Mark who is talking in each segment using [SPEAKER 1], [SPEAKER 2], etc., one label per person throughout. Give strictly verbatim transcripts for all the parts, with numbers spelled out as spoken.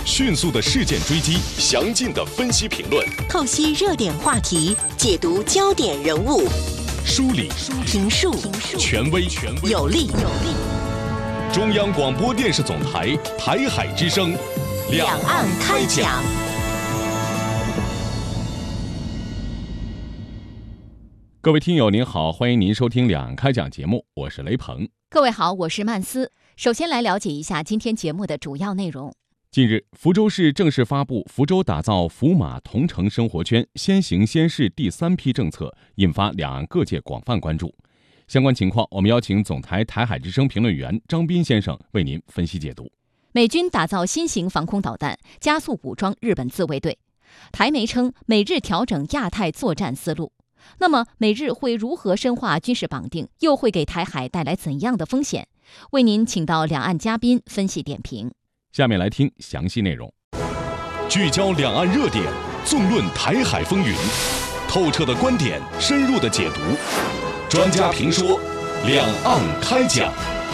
[SPEAKER 1] 迅速的事件追击，详尽的分析评论，
[SPEAKER 2] 透析热点话题，解读焦点人物，
[SPEAKER 1] 梳理
[SPEAKER 2] 评述
[SPEAKER 1] 权威
[SPEAKER 2] 有力。
[SPEAKER 1] 中央广播电视总台台海之声，
[SPEAKER 2] 两岸开讲。
[SPEAKER 3] 各位听友您好，欢迎您收听两岸开讲节目，我是雷鹏。
[SPEAKER 4] 各位好，我是曼斯。首先来了解一下今天节目的主要内容。
[SPEAKER 3] 近日，福州市正式发布福州打造福马同城生活圈先行先试第三批政策，引发两岸各界广泛关注。相关情况，我们邀请总台台海之声评论员张斌先生为您分析解读。
[SPEAKER 4] 美军打造新型防空导弹，加速武装日本自卫队。台媒称美日调整亚太作战思路。那么，美日会如何深化军事绑定，又会给台海带来怎样的风险？为您请到两岸嘉宾分析点评。
[SPEAKER 3] 下面来听详细内容。
[SPEAKER 1] 聚焦两岸热点，纵论台海风云，透彻的观点，深入的解读，专家评说，两岸开讲。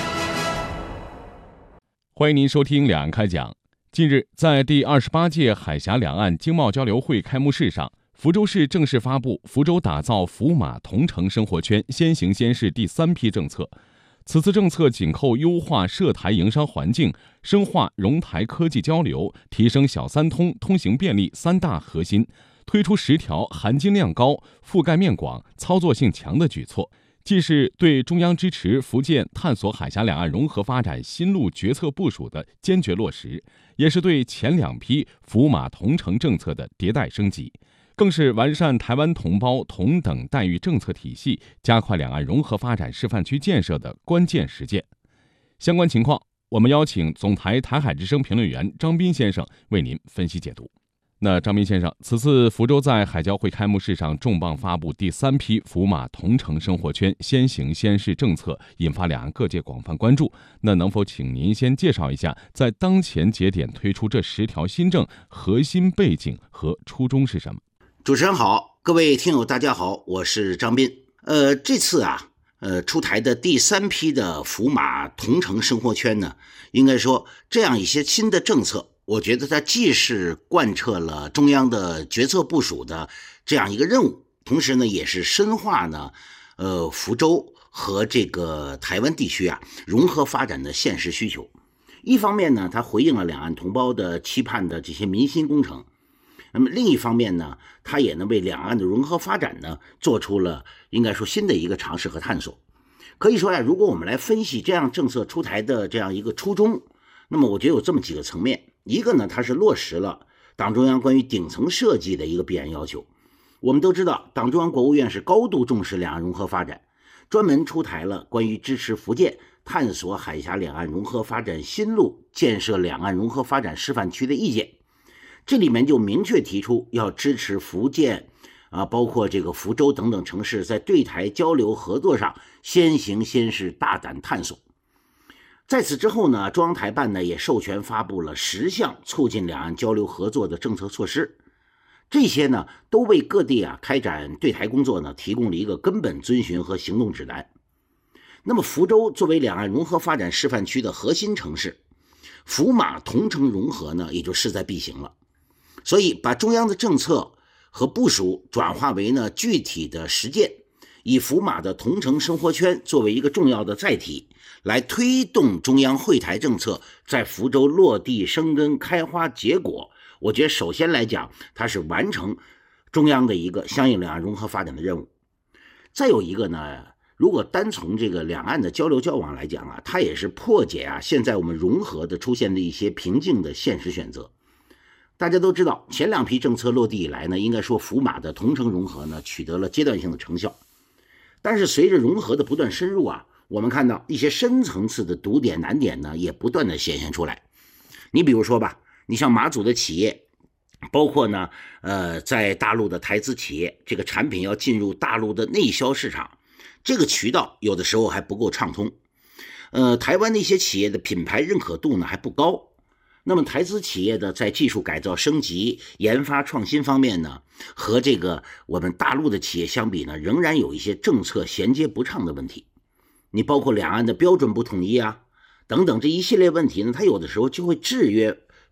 [SPEAKER 3] 欢迎您收听两岸开讲。近日，在第二十八届海峡两岸经贸交流会开幕式上，福州市正式发布福州打造福马同城生活圈先行先试第三批政策。此次政策紧扣优化涉台营商环境、深化融台科技交流、提升小三通通行便利三大核心，推出十条含金量高、覆盖面广、操作性强的举措，既是对中央支持福建探索海峡两岸融合发展新路决策部署的坚决落实，也是对前两批福马同城政策的迭代升级，更是完善台湾同胞同等待遇政策体系，加快两岸融合发展示范区建设的关键实践。相关情况，我们邀请总台台海之声评论员张斌先生为您分析解读。那张斌先生，此次福州在海交会开幕式上重磅发布第三批福马同城生活圈先行先试政策，引发两岸各界广泛关注。那能否请您先介绍一下，在当前节点推出这十条新政核心背景和初衷是什么？
[SPEAKER 5] 主持人好，各位听友大家好，我是张斌。呃，这次啊，呃，出台的第三批的福马同城生活圈呢，应该说这样一些新的政策，我觉得它既是贯彻了中央的决策部署的这样一个任务，同时呢，也是深化呢，呃，福州和这个台湾地区啊融合发展的现实需求。一方面呢，它回应了两岸同胞的期盼的这些民心工程。那么另一方面呢，它也能为两岸的融合发展呢做出了应该说新的一个尝试和探索。可以说呀，如果我们来分析这样政策出台的这样一个初衷，那么我觉得有这么几个层面。一个呢，它是落实了党中央关于顶层设计的一个必然要求。我们都知道，党中央国务院是高度重视两岸融合发展，专门出台了关于支持福建探索海峡两岸融合发展新路、建设两岸融合发展示范区的意见。这里面就明确提出要支持福建啊，包括这个福州等等城市在对台交流合作上先行先试大胆探索。在此之后呢，中央台办呢也授权发布了十项促进两岸交流合作的政策措施，这些呢都为各地啊开展对台工作呢提供了一个根本遵循和行动指南。那么福州作为两岸融合发展示范区的核心城市，福马同城融合呢也就势在必行了。所以把中央的政策和部署转化为呢具体的实践，以福马的同城生活圈作为一个重要的载体，来推动中央惠台政策在福州落地生根开花结果。我觉得首先来讲，它是完成中央的一个相应两岸融合发展的任务。再有一个呢，如果单从这个两岸的交流交往来讲啊，它也是破解啊现在我们融合的出现的一些瓶颈的现实选择。大家都知道，前两批政策落地以来呢，应该说福马的同城融合呢取得了阶段性的成效。但是随着融合的不断深入啊，我们看到一些深层次的堵点难点呢也不断的显现出来。你比如说吧，你像马祖的企业，包括呢呃在大陆的台资企业，这个产品要进入大陆的内销市场，这个渠道有的时候还不够畅通。呃台湾的一些企业的品牌认可度呢还不高。那么台资企业的在技术改造升级、研发创新方面呢，和这个我们大陆的企业相比呢，仍然有一些政策衔接不畅的问题。你包括两岸的标准不统一啊，等等这一系列问题呢，它有的时候就会制约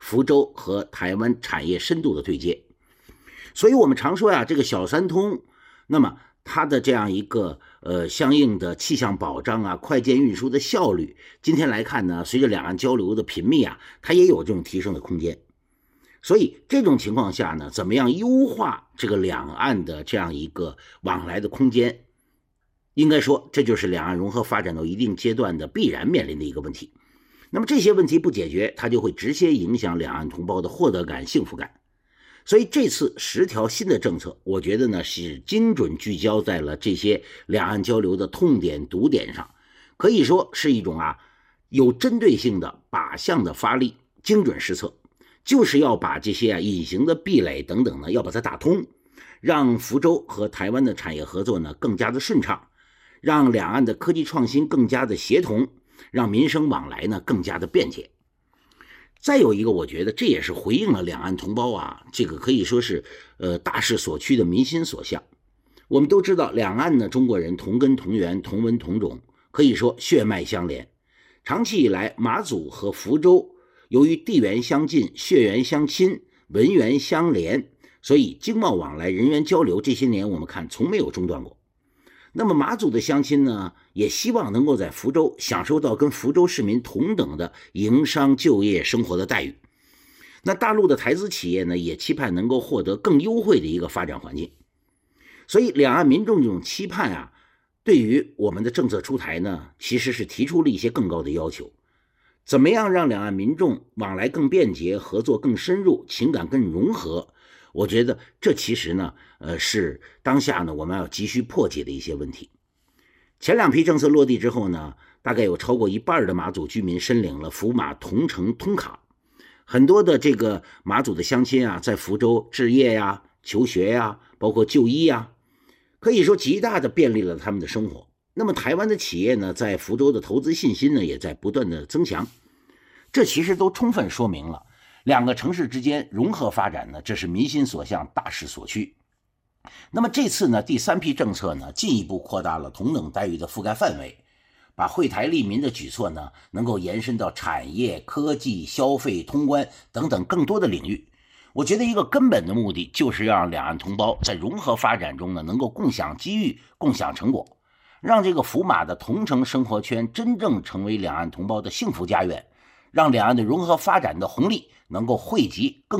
[SPEAKER 5] 福州和台湾产业深度的对接。所以我们常说呀，这个小三通，那么它的这样一个呃相应的气象保障啊、快件运输的效率，今天来看呢，随着两岸交流的频密啊，它也有这种提升的空间。所以这种情况下呢，怎么样优化这个两岸的这样一个往来的空间，应该说这就是两岸融合发展到一定阶段的必然面临的一个问题。那么这些问题不解决，它就会直接影响两岸同胞的获得感、幸福感。所以这次十条新的政策，我觉得呢是精准聚焦在了这些两岸交流的痛点、堵点上，可以说是一种啊有针对性的靶向的发力，精准施策，就是要把这些啊隐形的壁垒等等呢要把它打通，让福州和台湾的产业合作呢更加的顺畅，让两岸的科技创新更加的协同，让民生往来呢更加的便捷。再有一个，我觉得这也是回应了两岸同胞啊，这个可以说是呃大势所趋的民心所向。我们都知道，两岸呢中国人同根同源、同文同种，可以说血脉相连。长期以来，马祖和福州由于地缘相近、血缘相亲、文缘相连，所以经贸往来、人员交流这些年我们看从没有中断过。那么马祖的乡亲呢，也希望能够在福州享受到跟福州市民同等的营商、就业、生活的待遇。那大陆的台资企业呢，也期盼能够获得更优惠的一个发展环境。所以两岸民众这种期盼啊，对于我们的政策出台呢，其实是提出了一些更高的要求。怎么样让两岸民众往来更便捷，合作更深入，情感更融合？我觉得这其实呢，呃，是当下呢我们要急需破解的一些问题。前两批政策落地之后呢，大概有超过一半的马祖居民申领了福马同城通卡，很多的这个马祖的乡亲啊，在福州置业呀、求学呀，包括就医呀，可以说极大的便利了他们的生活。那么台湾的企业呢，在福州的投资信心呢，也在不断的增强。这其实都充分说明了两个城市之间融合发展呢，这是民心所向、大势所趋。那么这次呢，第三批政策呢，进一步扩大了同等待遇的覆盖范围，把惠台利民的举措呢，能够延伸到产业、科技、消费、通关等等更多的领域。我觉得一个根本的目的就是要让两岸同胞在融合发展中呢，能够共享机遇、共享成果，让这个福马的同城生活圈真正成为两岸同胞的幸福家园，让两岸的融合发展的红利能够惠及更